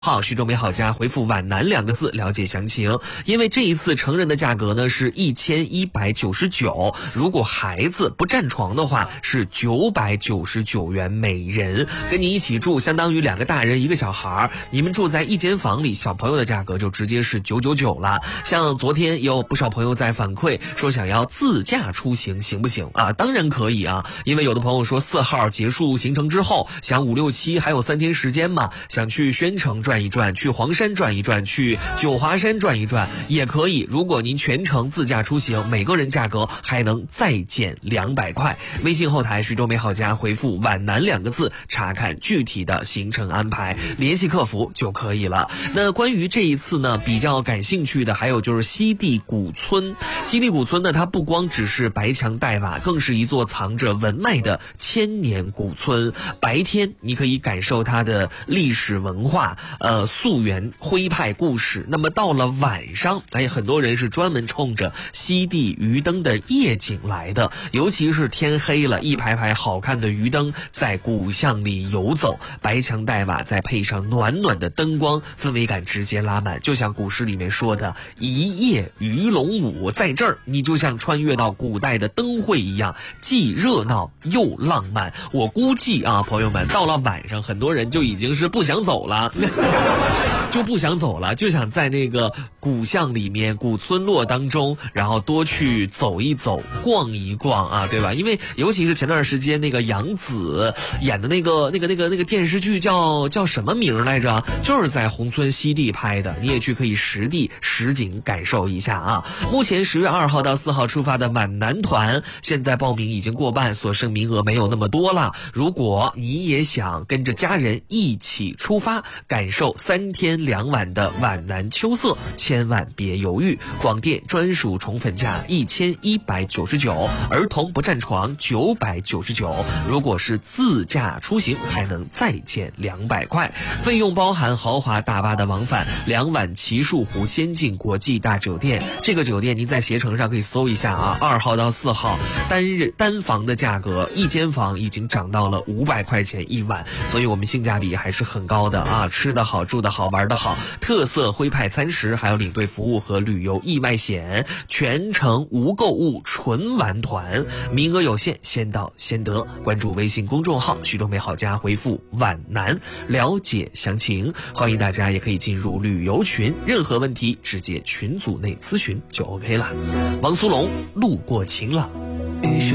好，徐州美好家回复皖南2个字了解详情。因为这一次成人的价格呢是1199，如果孩子不占床的话是999元每人，跟你一起住相当于2个大人1个小孩，你们住在一间房里，小朋友的价格就直接是999了。像昨天有不少朋友在反馈说想要自驾出行行不行啊？当然可以啊，因为有的朋友说4号结束行程之后想5、6、7还有3天时间嘛，想去宣城转一转，去黄山转一转，去九华山转一转也可以。如果您全程自驾出行，每个人价格还能再减200块。微信后台徐州美好家回复皖南2个字，查看具体的行程安排，联系客服就可以了。那关于这一次呢，比较感兴趣的还有就是西递古村。西递古村呢，它不光只是白墙黛瓦，更是一座藏着文脉的千年古村。白天你可以感受它的历史文化，溯源徽派故事。那么到了晚上，很多人是专门冲着西递鱼灯的夜景来的，尤其是天黑了，一排排好看的鱼灯在古巷里游走，白墙黛瓦再配上暖暖的灯光，氛围感直接拉满。就像古诗里面说的一夜鱼龙舞，在这儿你就像穿越到古代的灯会一样，既热闹又浪漫。我估计啊，朋友们，到了晚上很多人就已经是不想走了就不想走了，就想在那个古巷里面、古村落当中，然后多去走一走、逛一逛啊，对吧？因为尤其是前段时间那个杨紫演的那个电视剧叫什么名来着？就是在宏村西递拍的，你也去可以实地实景感受一下啊。目前10月2号到4号出发的皖南团，现在报名已经过半，所剩名额没有那么多了。如果你也想跟着家人一起出发，感受3天2晚的皖南秋色，千万别犹豫！广电专属宠粉价1199，儿童不占床999，如果是自驾出行还能再减200块。费用包含豪华大巴的往返，2晚奇树湖仙境国际大酒店。这个酒店您在携程上可以搜一下啊，2号到4号单房的价格，一间房已经涨到了500块钱1晚，所以我们性价比还是很高的啊！吃得好，住得好，玩得好，特色徽派餐食，还有领队服务和旅游意外险，全程无购物，纯玩团，名额有限，先到先得。关注微信公众号徐州美好家，回复皖南了解详情。欢迎大家也可以进入旅游群，任何问题直接群组内咨询就 OK 了。王苏龙路过晴朗。